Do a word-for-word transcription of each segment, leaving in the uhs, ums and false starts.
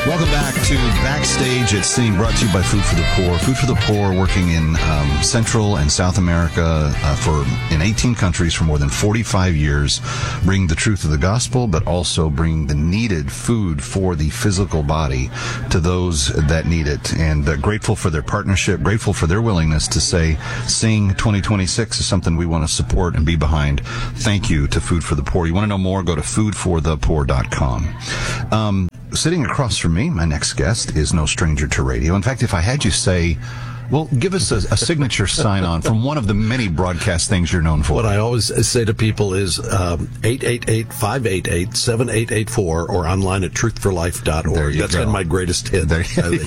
Welcome back to Backstage at Sing, brought to you by Food for the Poor. Food for the Poor, working in um, Central and South America uh, for in eighteen countries for more than forty-five years, bring the truth of the gospel, but also bring the needed food for the physical body to those that need it. And uh, grateful for their partnership, grateful for their willingness to say, Sing twenty twenty-six is something we want to support and be behind. Thank you to Food for the Poor. You want to know more? Go to food for the poor dot com. Um, Sitting across from me, my next guest is no stranger to radio. In fact, if I had you say, well, give us a, a signature sign-on from one of the many broadcast things you're known for. What I always say to people is um, eight eight eight, five eight eight, seven eight eight four or online at truth for life dot org. That's go. been my greatest hit. There you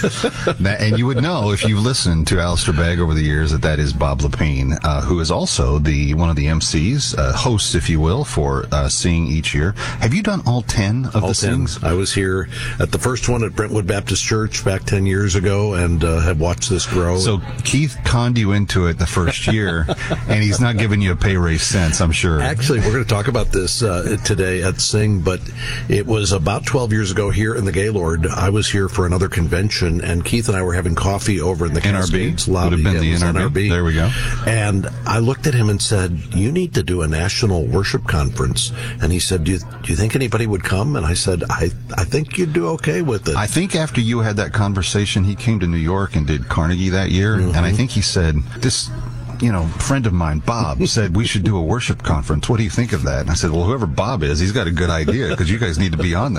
go. And you would know if you've listened to Alistair Begg over the years that that is Bob Lepine, uh, who is also the one of the M Cs, uh, hosts, if you will, for uh, Sing each year. Have you done all ten of all the ten. Sings? I was here at the first one at Brentwood Baptist Church back ten years ago and uh, have watched this grow. So Keith conned you into it the first year, and he's not giving you a pay raise since, I'm sure. Actually, we're going to talk about this uh, today at Sing, but it was about twelve years ago here in the Gaylord. I was here for another convention, and Keith and I were having coffee over in the N R B? Cascades lobby. Would have been yeah, the N R B. N R B. There we go. And I looked at him and said, you need to do a national worship conference. And he said, do you, do you think anybody would come? And I said, I, I think you'd do okay with it. I think after you had that conversation, he came to New York and did Carnegie that year, mm-hmm. and I think he said, this, you know, friend of mine, Bob, said we should do a worship conference. What do you think of that? And I said, well, whoever Bob is, he's got a good idea, because you guys need to be on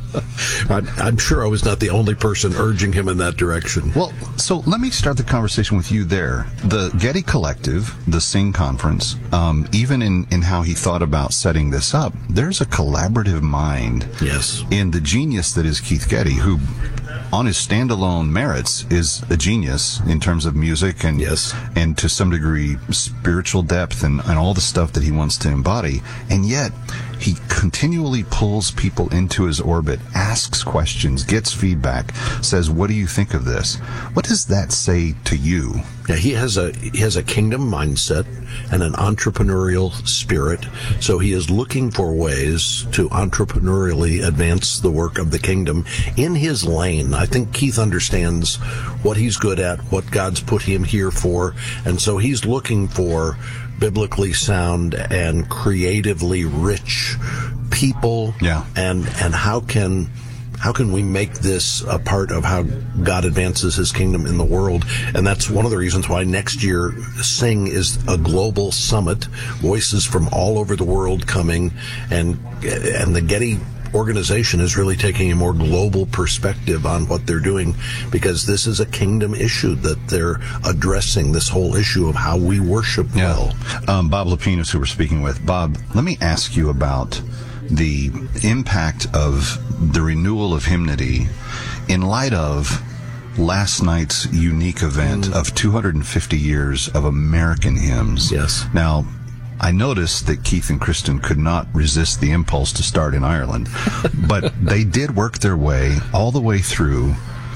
that. I'm sure I was not the only person urging him in that direction. Well, so let me start the conversation with you there. The Getty Collective, the Sing Conference, um, even in, in how he thought about setting this up, there's a collaborative mind yes. in the genius that is Keith Getty, who on his standalone merits is a genius in terms of music and yes. and to some degree spiritual depth and, and all the stuff that he wants to embody. And yet he continually pulls people into his orbit, asks questions, gets feedback, says, what do you think of this? What does that say to you? Yeah, he has a he has a kingdom mindset and an entrepreneurial spirit. So he is looking for ways to entrepreneurially advance the work of the kingdom in his lane. I think Keith understands what he's good at, what God's put him here for, and so he's looking for biblically sound and creatively rich people. Yeah. And and how can How can we make this a part of how God advances his kingdom in the world? And that's one of the reasons why next year Sing is a global summit, voices from all over the world coming, and and the Getty organization is really taking a more global perspective on what they're doing, because this is a kingdom issue that they're addressing, this whole issue of how we worship yeah. well. Um, Bob Lepine is who we're speaking with. Bob, let me ask you about the impact of the renewal of hymnody in light of last night's unique event mm. of two hundred fifty years of American hymns. Yes. Now, I noticed that Keith and Kristen could not resist the impulse to start in Ireland, but they did work their way all the way through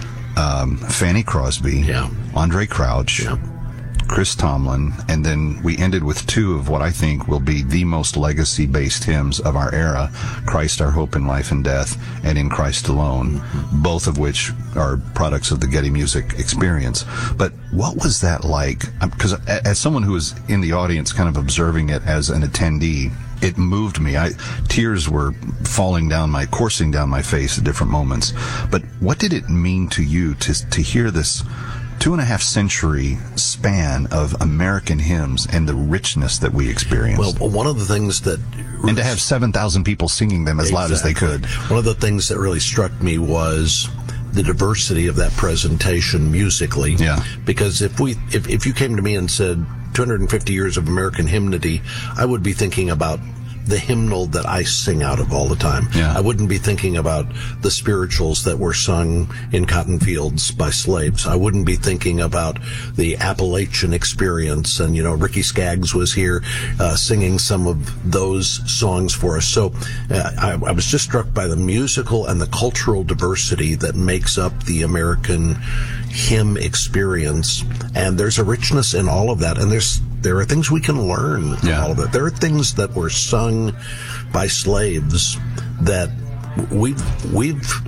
um, Fanny Crosby, yeah. Andre Crouch, yeah. Chris Tomlin, and then we ended with two of what I think will be the most legacy-based hymns of our era, Christ Our Hope in Life and Death, and In Christ Alone, mm-hmm. both of which are products of the Getty Music experience. But what was that like? Because as someone who was in the audience kind of observing it as an attendee, it moved me. I, tears were falling down my, coursing down my face at different moments. But what did it mean to you to to hear this two and a half century span of American hymns and the richness that we experienced? Well, one of the things that... And to have seven thousand people singing them as exactly. loud as they could. One of the things that really struck me was the diversity of that presentation musically. Yeah. Because if we, if, if you came to me and said two hundred fifty years of American hymnody, I would be thinking about the hymnal that I sing out of all the time. Yeah. I wouldn't be thinking about the spirituals that were sung in cotton fields by slaves. I wouldn't be thinking about the Appalachian experience. And, you know, Ricky Skaggs was here uh, singing some of those songs for us. So uh, I, I was just struck by the musical and the cultural diversity that makes up the American hymn experience. And there's a richness in all of that. And there's there are things we can learn from yeah. all of it. There are things that were sung by slaves that we've we've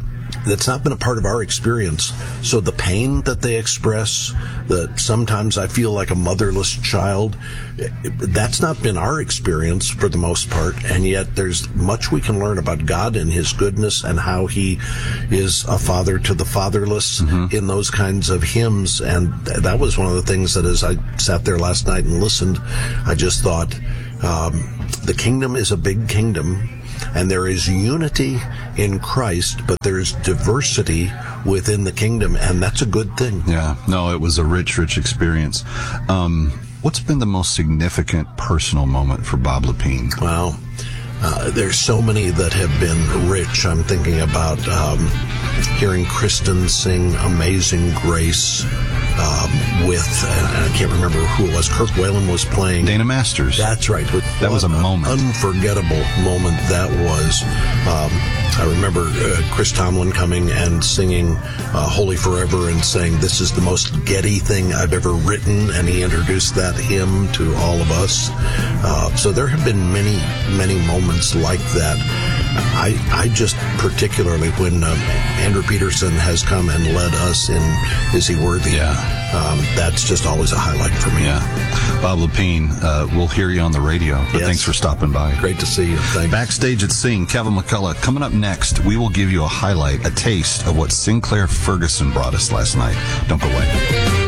that's not been a part of our experience. So the pain that they express, that sometimes I feel like a motherless child, that's not been our experience for the most part. And yet there's much we can learn about God and his goodness and how he is a father to the fatherless mm-hmm. in those kinds of hymns. And that was one of the things that as I sat there last night and listened, I just thought, um, the kingdom is a big kingdom. And there is unity in Christ, but there's diversity within the kingdom, and that's a good thing. Yeah, no, it was a rich, rich experience. Um, what's been the most significant personal moment for Bob Lepine? Well, uh, there's so many that have been rich. I'm thinking about um, hearing Kristen sing Amazing Grace um, with, uh, I can't remember who it was, Kirk Whalen was playing. Dana Masters. That's right. That was a moment. Unforgettable moment that was. Um, I remember uh, Chris Tomlin coming and singing uh, Holy Forever and saying, this is the most Getty thing I've ever written, and he introduced that hymn to all of us. Uh, so there have been many, many moments like that. I, I just particularly, when uh, Andrew Peterson has come and led us in Is He Worthy? Yeah. Um, that's just always a highlight for me. Yeah. Bob Lepine, uh, we'll hear you on the radio, but yes. Thanks for stopping by. Great to see you. Thanks. Backstage at Sing, Kevin McCullough. Coming up next, we will give you a highlight, a taste of what Sinclair Ferguson brought us last night. Don't go away.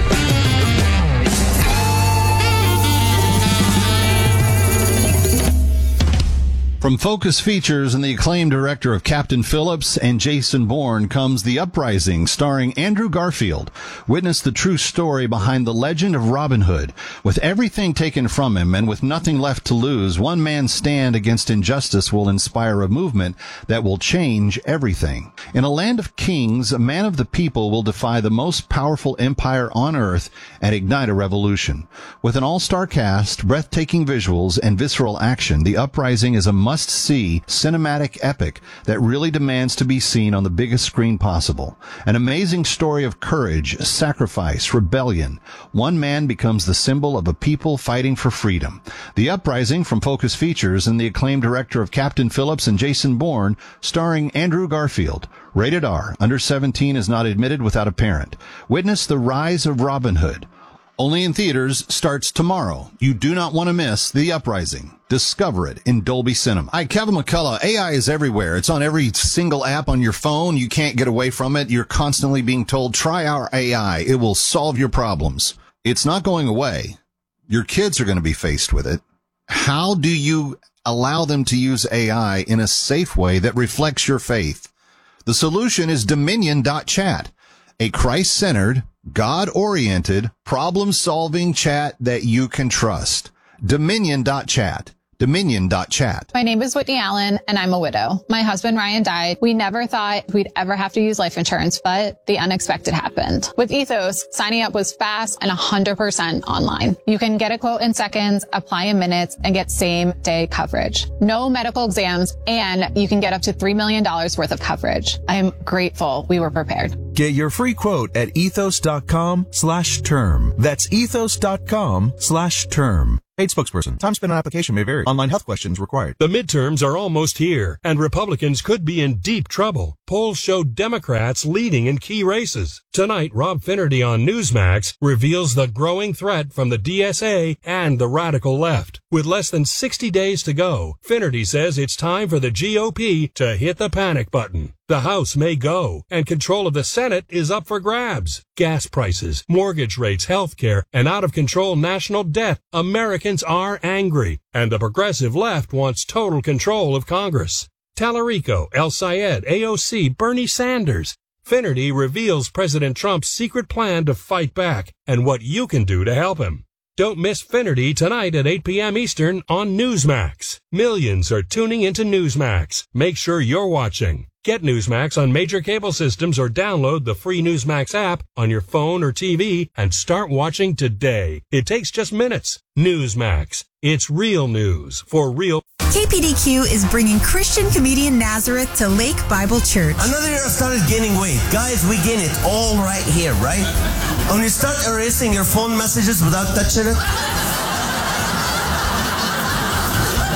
From Focus Features and the acclaimed director of Captain Phillips and Jason Bourne comes The Uprising, starring Andrew Garfield. Witness the true story behind the legend of Robin Hood. With everything taken from him and with nothing left to lose, one man's stand against injustice will inspire a movement that will change everything. In a land of kings, a man of the people will defy the most powerful empire on earth and ignite a revolution. With an all-star cast, breathtaking visuals, and visceral action, The Uprising is a must-see cinematic epic that really demands to be seen on the biggest screen possible. An amazing story of courage, sacrifice, rebellion. One man becomes the symbol of a people fighting for freedom. The Uprising from Focus Features and the acclaimed director of Captain Phillips and Jason Bourne, starring Andrew Garfield. Rated R. Under seventeen is not admitted without a parent. Witness the rise of Robin Hood. Only in theaters, starts tomorrow. You do not want to miss The Uprising. Discover it in Dolby Cinema. Hi, Kevin McCullough. A I is everywhere. It's on every single app on your phone. You can't get away from it. You're constantly being told, try our A I. It will solve your problems. It's not going away. Your kids are going to be faced with it. How do you allow them to use A I in a safe way that reflects your faith? The solution is Dominion dot chat, a Christ-centered, God-oriented, problem-solving chat that you can trust. Dominion dot chat. Dominion dot chat. My name is Whitney Allen, and I'm a widow. My husband, Ryan, died. We never thought we'd ever have to use life insurance, but the unexpected happened. With Ethos, signing up was fast and one hundred percent online. You can get a quote in seconds, apply in minutes, and get same-day coverage. No medical exams, and you can get up to three million dollars worth of coverage. I am grateful we were prepared. Get your free quote at ethos.com slash term. That's ethos.com slash term. Paid spokesperson. Time spent on application may vary. Online health questions required. The midterms are almost here, and Republicans could be in deep trouble. Polls show Democrats leading in key races. Tonight, Rob Finnerty on Newsmax reveals the growing threat from the D S A and the radical left. With less than sixty days to go, Finnerty says it's time for the G O P to hit the panic button. The House may go, and control of the Senate is up for grabs. Gas prices, mortgage rates, health care, and out-of-control national debt. Americans are angry, and the progressive left wants total control of Congress. Tallarico, El Sayed, A O C, Bernie Sanders. Finnerty reveals President Trump's secret plan to fight back and what you can do to help him. Don't miss Finnerty tonight at eight p.m. Eastern on Newsmax. Millions are tuning into Newsmax. Make sure you're watching. Get Newsmax on major cable systems or download the free Newsmax app on your phone or T V and start watching today. It takes just minutes. Newsmax. It's real news for real. K P D Q is bringing Christian comedian Nazareth to Lake Bible Church. Another year I started gaining weight. Guys, we gain it all right here, right? When you start erasing your phone messages without touching it,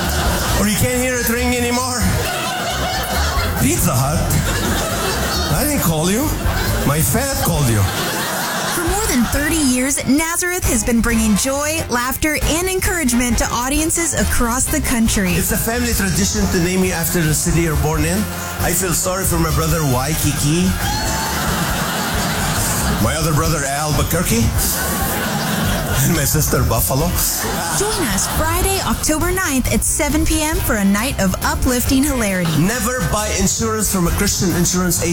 or you can't hear it ring anymore. Pizza Hut. I didn't call you. My fat called you. For more than thirty years, Nazareth has been bringing joy, laughter, and encouragement to audiences across the country. It's a family tradition to name you after the city you're born in. I feel sorry for my brother Waikiki, my other brother Albuquerque, and my sister Buffalo. Join us Friday, October ninth at seven p.m. for a night of uplifting hilarity. Never buy insurance from a Christian insurance agent.